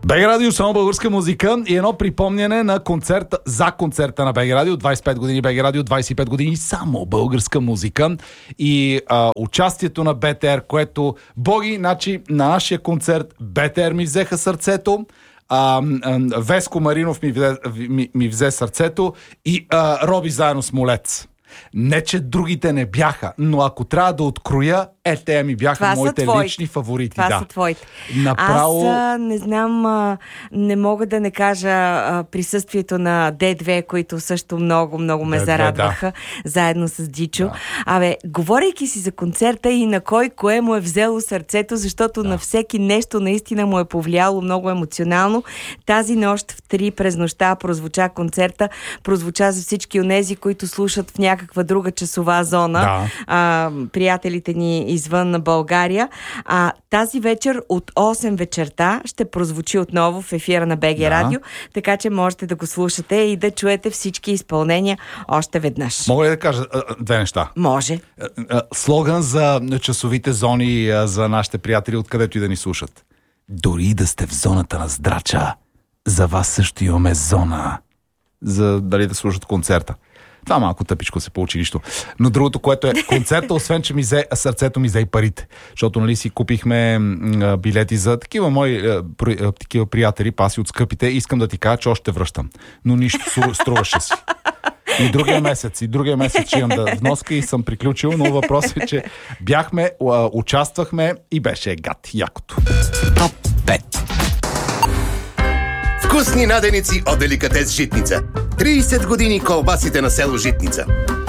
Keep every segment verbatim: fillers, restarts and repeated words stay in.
БГ Радио, само българска музика и едно припомняне на концерта, за концерта на БГ Радио. двайсет и пет години БГ Радио, двайсет и пет години само българска музика и а, участието на БТР, което боги, значи на нашия концерт БТР ми взеха сърцето, а, а, Веско Маринов ми взе, ми, ми взе сърцето и а, Роби заедно с Молец. Не, че другите не бяха, но ако трябва да откроя, е, те ми бяха това моите лични фаворити. Това да. са твоите. Направо... Аз а, не знам, а, не мога да не кажа а, присъствието на Д две, които също много, много ме Д две, зарадваха, да. Заедно с Дичо. Да. Абе, говорейки си за концерта и на кой кое му е взело сърцето, защото да. на всеки нещо наистина му е повлияло много емоционално. Тази нощ в три през нощта прозвуча концерта, прозвуча за всички онези, които слушат в някаква друга часова зона, да. а, приятелите ни извън на България. А, тази вечер от осем вечерта ще прозвучи отново в ефира на БГ да. Радио, така че можете да го слушате и да чуете всички изпълнения още веднъж. Мога ли да кажа две неща? Може. Слоган за часовите зони за нашите приятели, откъдето и да ни слушат. Дори да сте в зоната на здрача, за вас също имаме зона. За дали да слушат концерта. Това малко тъпичко се получи нищо. Но другото, което е концерта, освен че ми взе, сърцето ми взе и парите. Защото, нали, си купихме м, билети за такива мои а, при, а, такива приятели, паси от скъпите. Искам да ти кажа, че още връщам. Но нищо струваше си. И другия месец, и другия месец ще имам да вноска и съм приключил, но въпросът е, че бяхме, а, участвахме и беше гад, якото. Топ пет. Вкусни наденици от Деликатес Житница. трийсет години колбасите на село Житница.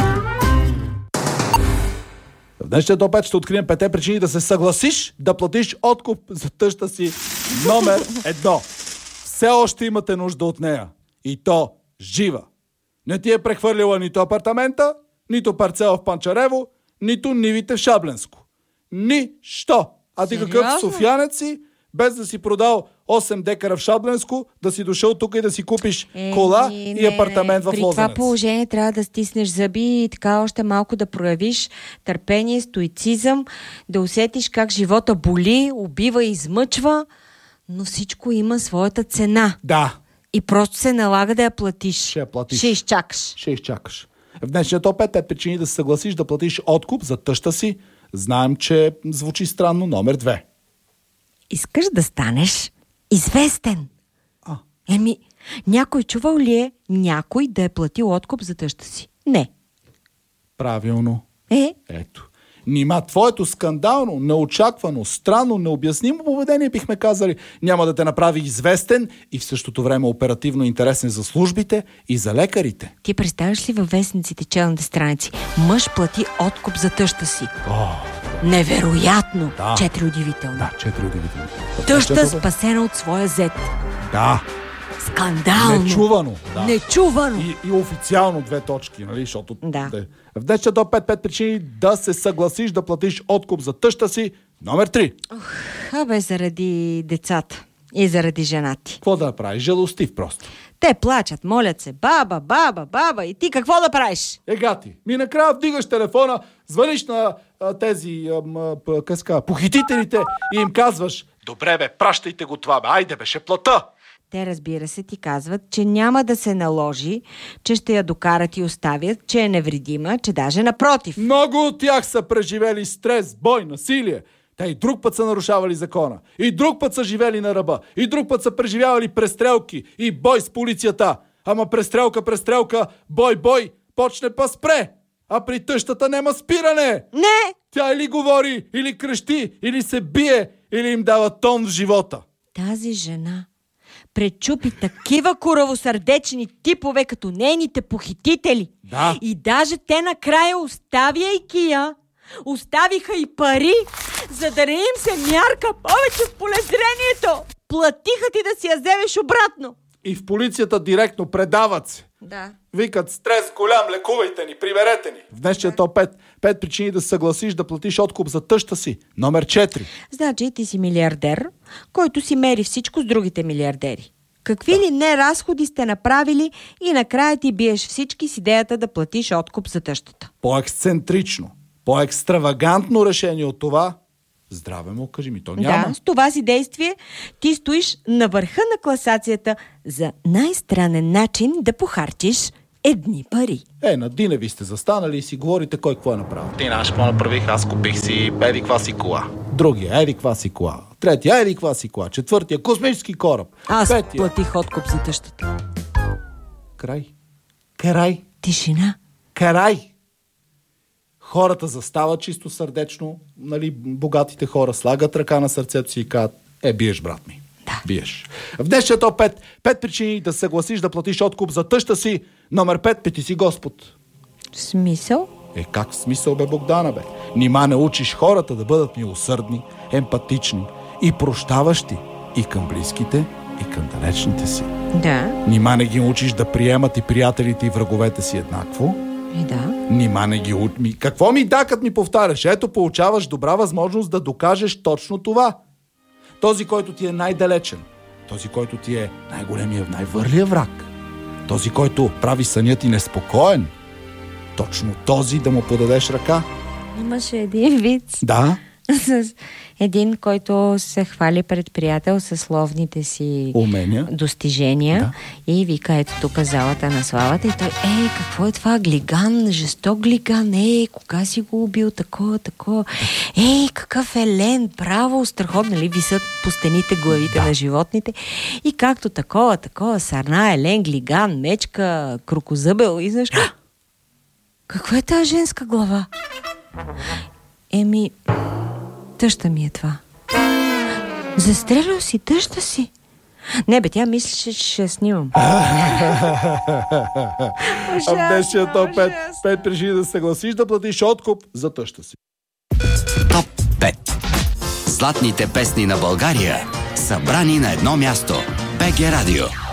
В днешния топ пет ще открием пете причини да се съгласиш да платиш откуп за тъща си номер едно. Все още имате нужда от нея. И то жива. Не ти е прехвърлила нито апартамента, нито парцела в Панчарево, нито нивите в Шабленско. Нищо! А ти Сериозно? какъв софиянец си, без да си продал осем декара в Шабленско, да си дошъл тук и да си купиш е, кола не, и апартамент не. в При Лозенец. това положение трябва да стиснеш зъби и така още малко да проявиш търпение, стоицизъм, да усетиш как живота боли, убива и измъчва, но всичко има своята цена. Да. И просто се налага да я платиш. Ще я платиш. Ще изчакаш. Ще изчакаш. В днешния топ пет причини да се съгласиш да платиш откуп за тъща си. Знаем, че звучи странно. Номер две. Искаш да станеш известен. А. Еми, някой чувал ли е някой да е платил откуп за тъща си? Не. Правилно. Е? Ето. Нима твоето скандално, неочаквано, странно, необяснимо поведение, бихме казали, няма да те направи известен и в същото време оперативно интересен за службите и за лекарите. Ти представяш ли във вестниците челните страници? Мъж плати откуп за тъща си. О, Невероятно! Да. Четири удивителни. да, четири удивителни. Тъща спасена от своя зет. Да, Скандално! нечувано. Да. Нечувано! И, и официално две точки, нали? Защото Да. да. В днешния топ пет, пет причини да се съгласиш да платиш откуп за тъща си. Номер три. Абе, заради децата и заради жена ти. Какво да правиш? Жалостив просто. Те плачат, молят се. Баба, баба, баба. И ти какво да правиш? Ега ти. Ми накрая вдигаш телефона, звъниш на а, тези ам, а, п- къска, похитителите и им казваш: добре бе, пращайте го това бе, айде бе, ще плата. Те, разбира се, ти казват, че няма да се наложи, че ще я докарат и оставят, че е невредима, че даже напротив. Много от тях са преживели стрес, бой, насилие. Те и друг път са нарушавали закона. И друг път са живели на ръба. И друг път са преживявали престрелки и бой с полицията. Ама престрелка, престрелка, бой, бой, почне па спре. А при тъщата нема спиране. Не! Тя или говори, или крещи, или се бие, или им дава тон в живота. Тази жена пречупи такива коравосърдечни типове, като нейните похитители. Да. И даже те накрая, оставяйки я, оставиха и пари, за да не им се мярка повече в полезрението. Платиха ти да си я вземеш обратно. И в полицията директно предават се. Да. Викат: стрес голям, лекувайте ни, приберете ни. В днешния топ пет, пет причини да се съгласиш да платиш откуп за тъща си. Номер четири. Значи ти си милиардер, който си мери всичко с другите милиардери. Какви ли не разходи сте направили и накрая ти биеш всички с идеята да платиш откуп за тъщата. По-ексцентрично, по-екстравагантно решение от това Здраве му кажи ми, то няма. Да, с това си действие ти стоиш на върха на класацията за най-странен начин да похарчиш едни пари. Е, на Диневи сте застанали и си говорите кой какво е направил. Ти знаеш какво направих, аз купих си еди ква си кола. Другия, еди ква си кола. Третия, еди ква си кола. Четвъртия, космически кораб. Аз Петия... платих откуп за тъщата. Край. Край. Тишина. Край. Хората застават чисто сърдечно, нали, богатите хора слагат ръка на сърцето си и казват: е, биеш, брат ми. Да. Биеш. В днешния топ пет, пет причини да съгласиш да платиш откуп за тъща си. Номер пет, пети си Господ. Смисъл? Е, как в смисъл, бе, Богдана, бе? Нима не учиш хората да бъдат милосърдни, емпатични и прощаващи и към близките, и към далечните си. Да. Нима не ги учиш да приемат и приятелите и враговете си еднакво. И да. Нима не ги учи. Какво ми да, като ми повтаряш? Ето, получаваш добра възможност да докажеш точно това. Този, който ти е най-далечен, този, който ти е най-големия, най-върлия враг, този, който прави съня ти неспокоен, точно този да му подадеш ръка. Имаше един виц. Да. С един, който се хвали пред приятел със словните си умения, достижения, да. И вика: ето тук залата на славата, и той: ей, какво е това? Глиган, жесток глиган, ей, кога си го убил, такова, такова, ей, какъв елен, браво, страхотно, нали, висят по стените главите да. На животните, и както такова, такова, сарна, елен, глиган, мечка, крокозъбел, и знаеш, какво е тази женска глава? Еми, тъща ми е това. Застрелял си тъща си? Не бе, тя мислеше, че ще снимам. А в днешния топ пет, пет причини да съгласиш да платиш откуп за тъща си. Топ пет. Златните песни на България, събрани на едно място. БГ Радио.